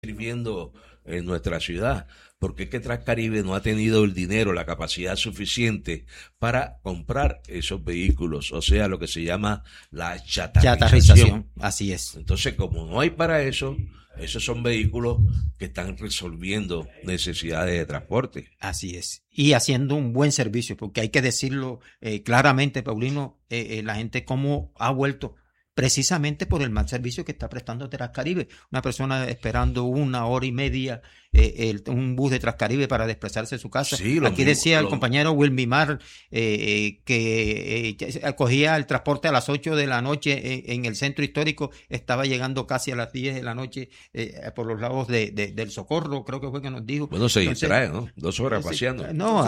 sirviendo en nuestra ciudad, porque es que Transcaribe no ha tenido el dinero, la capacidad suficiente para comprar esos vehículos, o sea, lo que se llama la chatarrización. Así es. Entonces, como no hay para eso, esos son vehículos que están resolviendo necesidades de transporte. Así es. Y haciendo un buen servicio, porque hay que decirlo claramente, Paulino, la gente cómo ha vuelto precisamente por el mal servicio que está prestando Transcaribe. Una persona esperando 1 hora y media un bus de Transcaribe para desplazarse a su casa. Sí, Aquí decía el compañero Wilmimar que cogía el transporte a las 8 de la noche en el centro histórico, estaba llegando casi a las 10 de la noche por los lados del Socorro, creo que fue que nos dijo. Bueno, se distrae, ¿no? 2 horas paseando.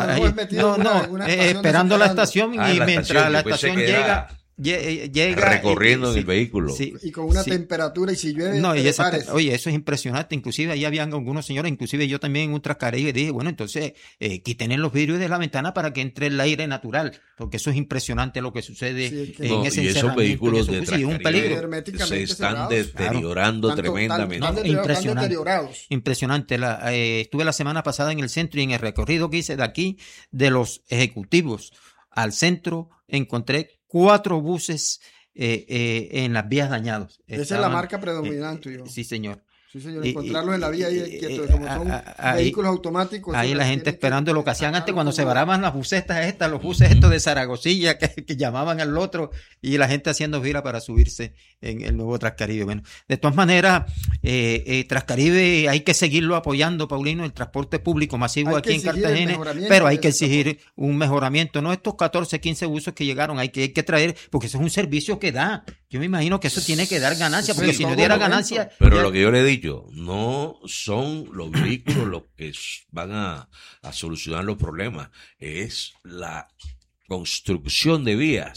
Esperando la estación y mientras la estación llega recorriendo en el vehículo. Sí, y con una temperatura, y si llueve, oye, eso es impresionante. Inclusive ahí habían algunos señores, inclusive yo también en un Transcaribe dije, bueno, entonces quiten los vidrios de la ventana para que entre el aire natural, porque eso es impresionante lo que sucede en ese y esos vehículos de Transcaribe se están deteriorando tremendamente. Impresionante. Estuve la semana pasada en el centro y en el recorrido que hice de aquí, de los ejecutivos al centro, encontré 4 buses en las vías dañados. Esa es la marca predominante. Sí, señor. Sí, señor, encontrarlos en la vía ahí quietos, como son vehículos automáticos. Ahí la gente esperando lo que hacían antes cuando se varaban las busetas estas, los buses estos de Zaragozilla que llamaban al otro, y la gente haciendo fila para subirse en el nuevo Transcaribe. Bueno, de todas maneras, Transcaribe hay que seguirlo apoyando, Paulino, el transporte público masivo aquí en Cartagena, pero hay que exigir un mejoramiento, no estos 14, 15 buses que llegaron, hay que traer, porque eso es un servicio que da. Yo me imagino que eso tiene que dar ganancia, porque si no diera ganancia... Pero lo que yo le he dicho, no son los vehículos los que van a solucionar los problemas, es la construcción de vías.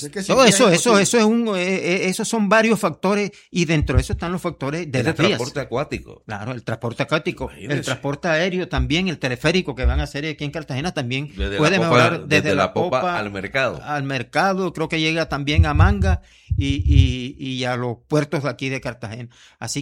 Esos son varios factores, y dentro de eso están los factores de las vías. El transporte acuático. Claro, el transporte acuático, el transporte aéreo también, el teleférico que van a hacer aquí en Cartagena también puede mejorar desde la popa al mercado. Al mercado, creo que llega también a Manga y a los puertos de aquí de Cartagena. Así